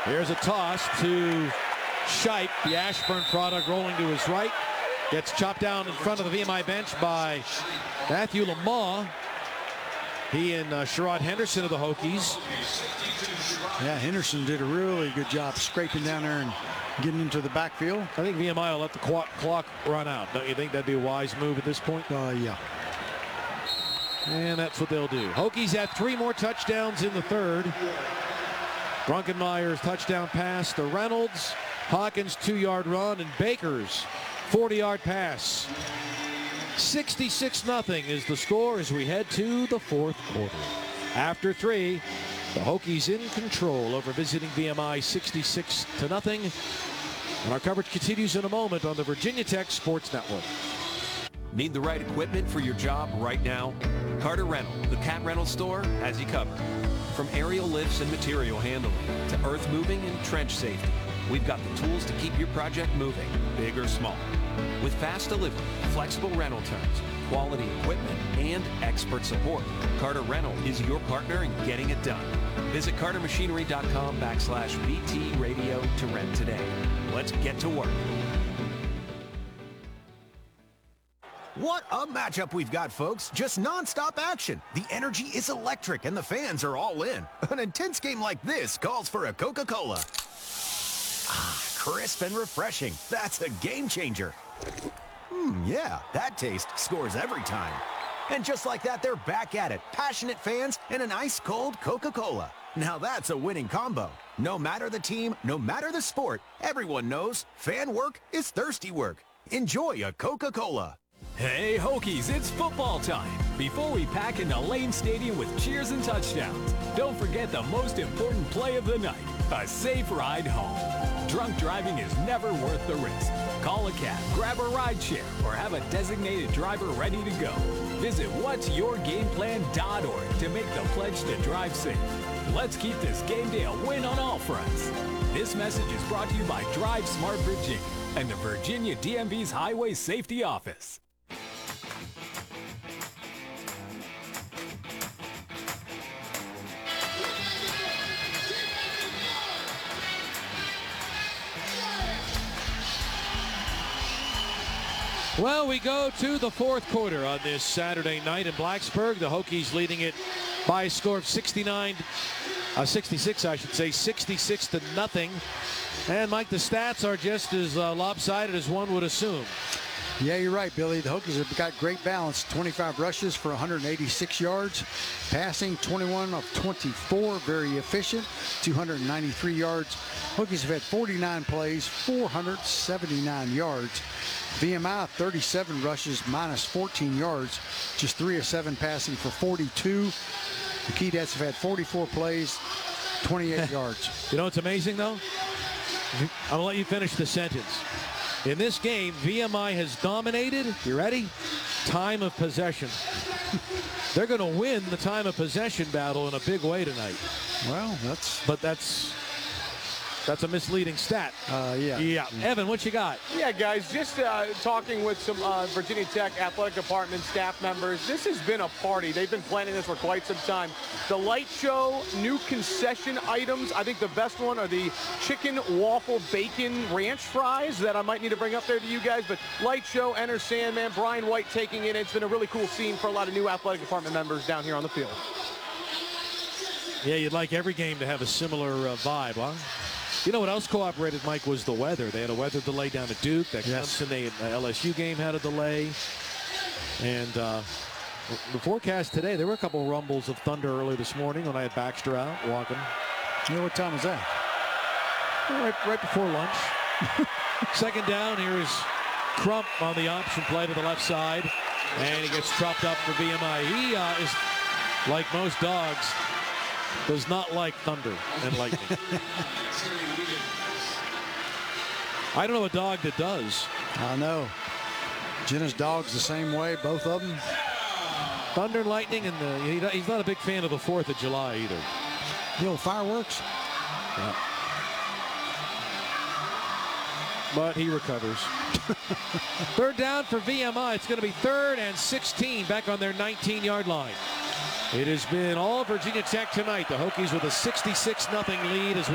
Here's a toss to Shipe, the Ashburn product, rolling to his right. Gets chopped down in front of the VMI bench by Matthew Lamar. He and Sherrod Henderson of the Hokies. Yeah, Henderson did a really good job scraping down there and getting into the backfield. I think VMI will let the clock run out. Don't you think that'd be a wise move at this point? Yeah. And that's what they'll do. Hokies had 3 more touchdowns in the third. Brunkenmeyer's touchdown pass to Reynolds. Hawkins' 2-yard run, and Baker's 40-yard pass. 66-0 is the score as we head to the fourth quarter. After 3, the Hokies in control over visiting VMI 66-0. And our coverage continues in a moment on the Virginia Tech Sports Network. Need the right equipment for your job right now? Carter Rental, the cat rental store, has you covered. From aerial lifts and material handling to earth moving and trench safety, we've got the tools to keep your project moving, big or small. With fast delivery, flexible rental terms, quality equipment, and expert support, Carter Rental is your partner in getting it done. Visit cartermachinery.com/VT Radio to rent today. Let's get to work. What a matchup we've got, folks. Just nonstop action. The energy is electric and the fans are all in. An intense game like this calls for a Coca-Cola. Ah, crisp and refreshing. That's a game changer. Yeah, that taste scores every time. And just like that, they're back at it. Passionate fans and an ice-cold Coca-Cola. Now that's a winning combo. No matter the team, no matter the sport, everyone knows fan work is thirsty work. Enjoy a Coca-Cola. Hey Hokies, it's football time. Before we pack into Lane Stadium with cheers and touchdowns, don't forget the most important play of the night, a safe ride home. Drunk driving is never worth the risk. Call a cab, grab a ride share, or have a designated driver ready to go. Visit whatsyourgameplan.org to make the pledge to drive safe. Let's keep this game day a win on all fronts. This message is brought to you by Drive Smart Virginia and the Virginia DMV's Highway Safety Office. Well, we go to the fourth quarter on this Saturday night in Blacksburg. The Hokies leading it by a score of 66, 66-0. And Mike, the stats are just as lopsided as one would assume. Yeah, you're right, Billy. The Hokies have got great balance. 25 rushes for 186 yards. Passing 21 of 24, very efficient, 293 yards. Hokies have had 49 plays, 479 yards. VMI 37 rushes, minus 14 yards, just 3 of 7 passing for 42. The Keydets have had 44 plays, 28 yards. You know what's amazing, though? I'm going to let you finish the sentence. In this game, VMI has dominated, you ready? Time of possession. They're going to win the time of possession battle in a big way tonight. Well, that's a misleading stat. Yeah. Evan, what you got? Yeah, guys, just talking with some Virginia Tech athletic department staff members. This has been a party. They've been planning this for quite some time. The light show, new concession items. I think the best one are the chicken waffle bacon ranch fries that I might need to bring up there to you guys. But light show, Enter Sandman, Brian White taking it. It's been a really cool scene for a lot of new athletic department members down here on the field. Yeah, you'd like every game to have a similar vibe, huh? You know what else cooperated, Mike, was the weather. They had a weather delay down at Duke. That Clemson, the LSU game had a delay. And the forecast today, there were a couple rumbles of thunder early this morning when I had Baxter out walking. Yeah, what time was that? Right before lunch. Second down, here's Crump on the option play to the left side. And he gets chopped up for VMI. He is, like most dogs, does not like thunder and lightning. I don't know a dog that does. I know. Jenna's dog's the same way, both of them. Thunder and lightning, and he's not a big fan of the 4th of July either. The old fireworks. Yeah. But he recovers. Third down for VMI. It's going to be 3rd and 16 back on their 19-yard line. It has been all Virginia Tech tonight. The Hokies with a 66-0 lead as we